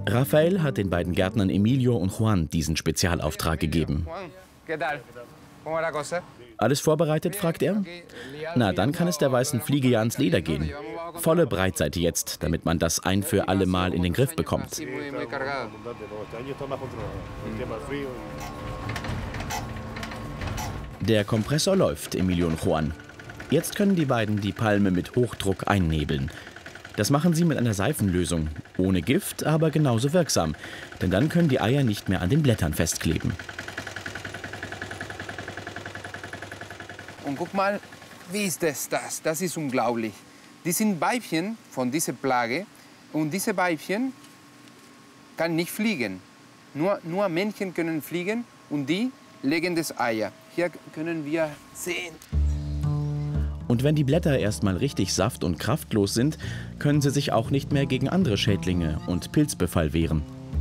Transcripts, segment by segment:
Rafael hat den beiden Gärtnern Emilio und Juan diesen Spezialauftrag gegeben. Alles vorbereitet, fragt er. Na, dann kann es der weißen Fliege ja ans Leder gehen. Volle Breitseite jetzt, damit man das ein für alle Mal in den Griff bekommt. Der Kompressor läuft, Emilio und Juan. Jetzt können die beiden die Palme mit Hochdruck einnebeln. Das machen sie mit einer Seifenlösung. Ohne Gift, aber genauso wirksam. Denn dann können die Eier nicht mehr an den Blättern festkleben. Und guck mal, wie ist das? Das ist unglaublich. Die sind Weibchen von dieser Plage. Und diese Weibchen kann nicht fliegen. Nur Männchen können fliegen und die legen das Eier. Hier können wir sehen. Und wenn die Blätter erstmal richtig saft- und kraftlos sind, können sie sich auch nicht mehr gegen andere Schädlinge und Pilzbefall wehren.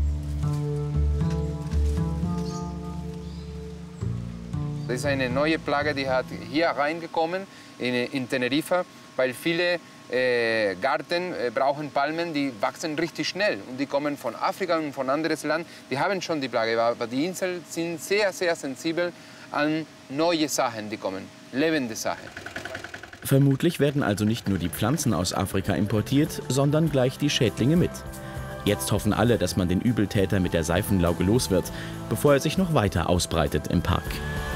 Das ist eine neue Plage, die hat hier reingekommen in Teneriffa, weil viele Gärten brauchen Palmen, die wachsen richtig schnell. Und die kommen von Afrika und von anderes Land. Die haben schon die Plage, aber die Inseln sind sehr, sehr sensibel an neue Sachen, die kommen, lebende Sachen. Vermutlich werden also nicht nur die Pflanzen aus Afrika importiert, sondern gleich die Schädlinge mit. Jetzt hoffen alle, dass man den Übeltäter mit der Seifenlauge los wird, bevor er sich noch weiter ausbreitet im Park.